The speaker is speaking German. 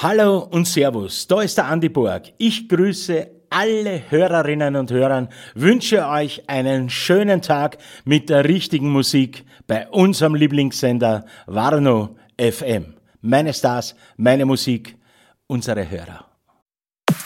Hallo und Servus, da ist der Andi Borg. Ich grüße alle Hörerinnen und Hörer, wünsche euch einen schönen Tag mit der richtigen Musik bei unserem Lieblingssender Warnow FM. Meine Stars, meine Musik, unsere Hörer.